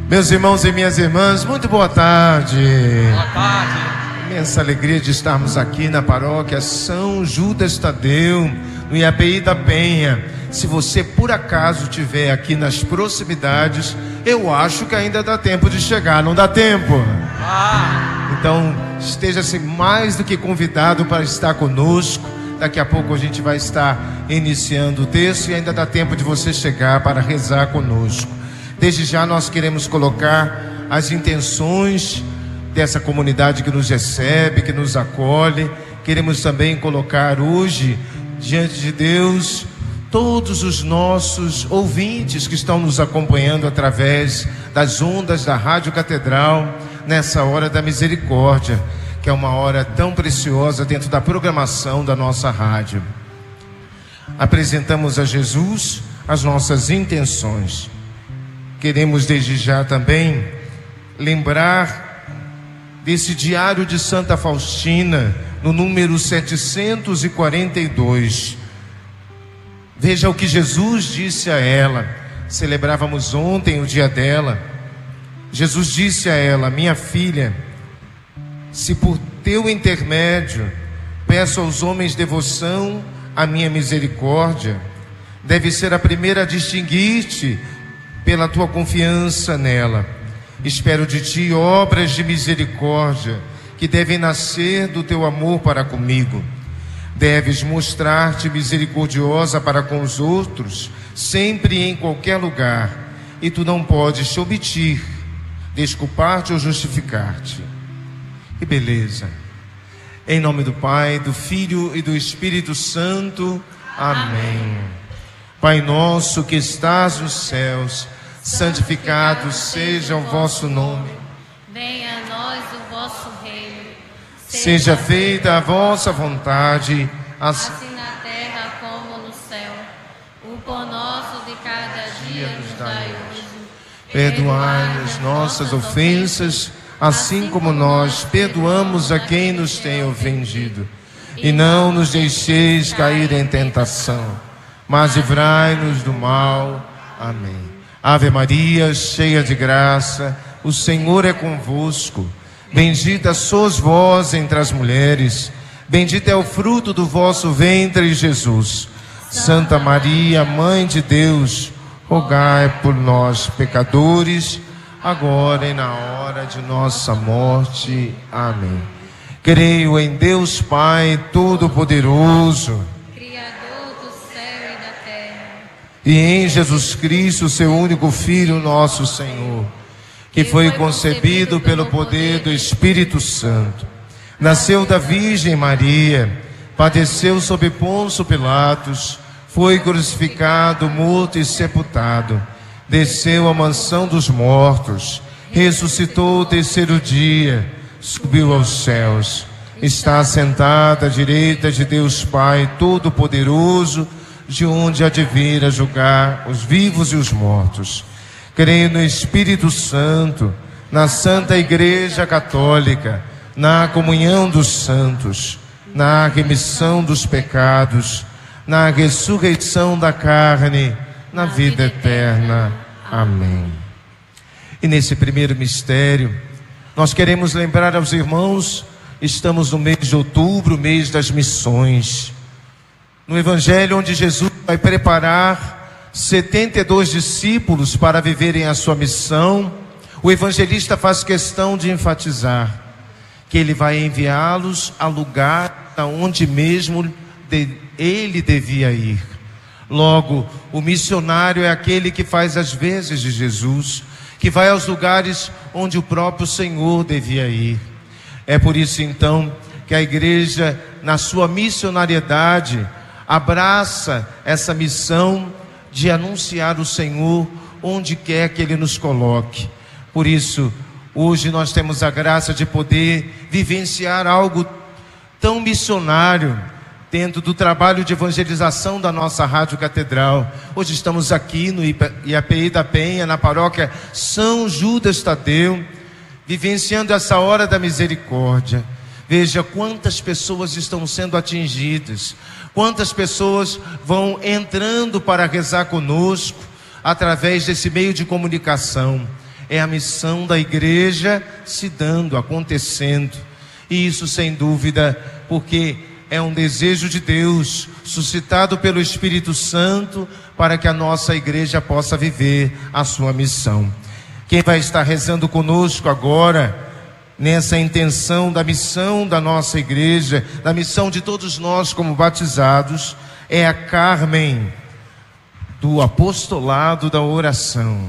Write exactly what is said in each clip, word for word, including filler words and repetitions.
Meus irmãos e minhas irmãs, muito boa tarde. Boa tarde. Imensa alegria de estarmos aqui na paróquia São Judas Tadeu, no I A P I da Penha. Se você por acaso estiver aqui nas proximidades, eu acho que ainda dá tempo de chegar, não dá tempo? Ah. Então, esteja-se mais do que convidado para estar conosco. Daqui a pouco a gente vai estar iniciando o texto e ainda dá tempo de você chegar para rezar conosco. Desde já nós queremos colocar as intenções dessa comunidade que nos recebe, que nos acolhe. Queremos também colocar hoje diante de Deus todos os nossos ouvintes que estão nos acompanhando através das ondas da Rádio Catedral nessa hora da misericórdia, que é uma hora tão preciosa dentro da programação da nossa rádio. Apresentamos a Jesus as nossas intenções. Queremos desde já também lembrar desse diário de Santa Faustina, no número setecentos e quarenta e dois. Veja o que Jesus disse a ela. Celebrávamos ontem o dia dela. Jesus disse a ela: minha filha, se por teu intermédio peço aos homens devoção à minha misericórdia, deve ser a primeira a distinguir-te pela tua confiança nela. Espero de ti obras de misericórdia que devem nascer do teu amor para comigo. Deves mostrar-te misericordiosa para com os outros, sempre e em qualquer lugar, e tu não podes te omitir, desculpar-te ou justificar-te. Que beleza! Em nome do Pai, do Filho e do Espírito Santo. Amém. Pai nosso que estás nos céus, santificado seja o vosso nome. Venha a nós o vosso reino. Seja feita a vossa vontade, assim assim na terra como no céu. O pão nosso de cada dia nos dai hoje. perdoai-nos nossas ofensas, assim como nós perdoamos a quem nos tem ofendido. E não nos deixeis cair em tentação, mas livrai-nos do mal. Amém. Ave Maria, cheia de graça, o Senhor é convosco. Bendita sois vós entre as mulheres, bendito é o fruto do vosso ventre, Jesus. Santa Maria, Mãe de Deus, rogai por nós, pecadores, agora e na hora de nossa morte. Amém. Creio em Deus Pai Todo-Poderoso, e em Jesus Cristo, seu único Filho, nosso Senhor, que foi concebido pelo poder do Espírito Santo, nasceu da Virgem Maria, padeceu sob Pôncio Pilatos, foi crucificado, morto e sepultado, desceu à mansão dos mortos, ressuscitou o terceiro dia, subiu aos céus, está sentado à direita de Deus Pai Todo-Poderoso, de onde há de vir a julgar os vivos e os mortos. Creio no Espírito Santo, na Santa Igreja Católica, na comunhão dos santos, na remissão dos pecados, na ressurreição da carne, na vida eterna. Amém. E nesse primeiro mistério, nós queremos lembrar aos irmãos, estamos no mês de outubro, mês das missões. No Evangelho, onde Jesus vai preparar setenta e dois discípulos para viverem a sua missão, o evangelista faz questão de enfatizar que ele vai enviá-los a lugar aonde mesmo de, ele devia ir. Logo, o missionário é aquele que faz as vezes de Jesus, que vai aos lugares onde o próprio Senhor devia ir. É por isso então que a igreja, na sua missionariedade, abraça essa missão de anunciar o Senhor onde quer que Ele nos coloque. Por isso, hoje nós temos a graça de poder vivenciar algo tão missionário dentro do trabalho de evangelização da nossa Rádio Catedral. Hoje estamos aqui no I A P I da Penha, na paróquia São Judas Tadeu, vivenciando essa hora da misericórdia. Veja quantas pessoas estão sendo atingidas, quantas pessoas vão entrando para rezar conosco através desse meio de comunicação. é a missão da igreja se dando, acontecendo. E isso sem dúvida, porque é um desejo de Deus, suscitado pelo Espírito Santo, para que a nossa igreja possa viver a sua missão. Quem vai estar rezando conosco agora, nessa intenção da missão da nossa igreja, da missão de todos nós como batizados, é a Carmen, do apostolado da oração.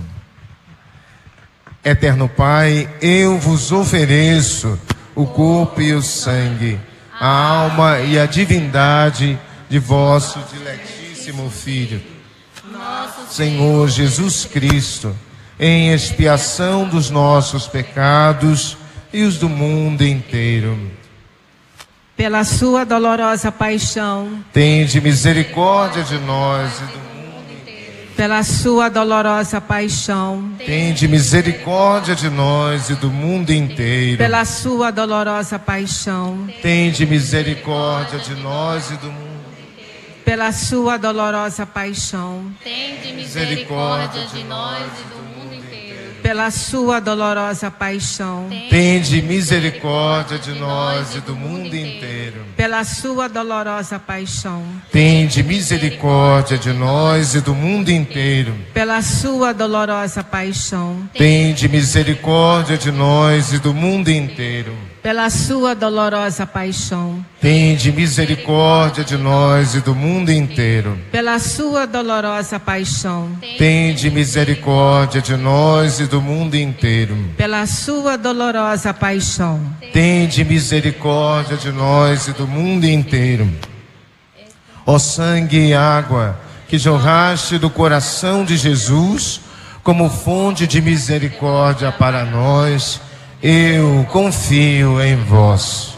Eterno Pai, eu vos ofereço o corpo e o sangue, a alma e a divindade de vosso diletíssimo Filho, Senhor Jesus Cristo, em expiação dos nossos pecados e os do mundo inteiro. Pela sua dolorosa paixão, tende misericórdia de nós e do mundo inteiro. Pela sua dolorosa paixão, tende misericórdia de nós e do mundo inteiro. Pela sua dolorosa paixão, tende misericórdia de nós e do mundo inteiro. Pela sua dolorosa paixão, tende misericórdia de nós e do mundo inteiro. Pela sua dolorosa paixão, tende misericórdia de nós e do mundo inteiro. Pela sua dolorosa paixão, tende misericórdia de nós e do mundo inteiro. Pela sua dolorosa paixão, tende misericórdia de nós e do mundo inteiro. Pela sua dolorosa paixão, tende misericórdia de nós e do mundo inteiro. Pela sua dolorosa paixão, tende misericórdia de nós e do mundo inteiro. Pela sua dolorosa paixão, tende misericórdia de nós e do mundo inteiro. Ó sangue e água que jorraste do coração de Jesus como fonte de misericórdia para nós, eu confio em vós.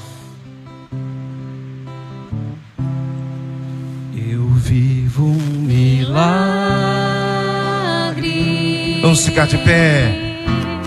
Eu vivo um milagre. Vamos ficar de pé.